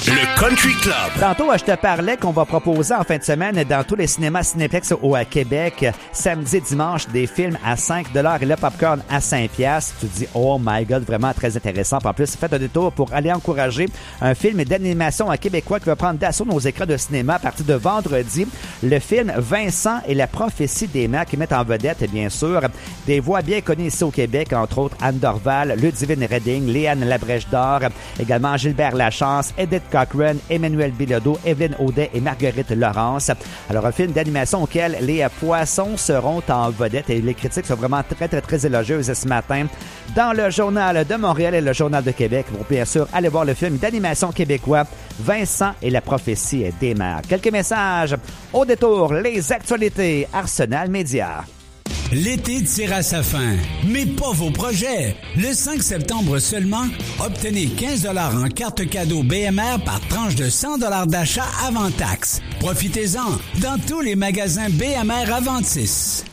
Le Country Club. Tantôt, je te parlais qu'on va proposer en fin de semaine dans tous les cinémas Cinéplex à Québec, samedi et dimanche, des films à 5 $ et le popcorn à 5 $. Tu te dis, oh my God, vraiment très intéressant. En plus, faites un détour pour aller encourager un film d'animation québécois qui va prendre d'assaut nos écrans de cinéma à partir de vendredi. Le film Vincent et la prophétie des mers qui met en vedette, bien sûr, des voix bien connues ici au Québec, entre autres Anne Dorval, Ludivine Redding, Léane Labrèche d'Or, également Gilbert Lachance, Edith Cochrane, Emmanuel Bilodeau, Evelyne Audet et Marguerite Laurence. Alors, un film d'animation auquel les poissons seront en vedette et les critiques sont vraiment très élogieuses ce matin. Dans le Journal de Montréal et le Journal de Québec, vous pouvez bien sûr aller voir le film d'animation québécois Vincent et la prophétie des mers. Quelques messages au détour, les actualités Arsenal Média. L'été tire à sa fin, mais pas vos projets. Le 5 septembre seulement, obtenez 15 $ en carte cadeau BMR par tranche de 100 $ d'achat avant taxe. Profitez-en dans tous les magasins BMR Aventis.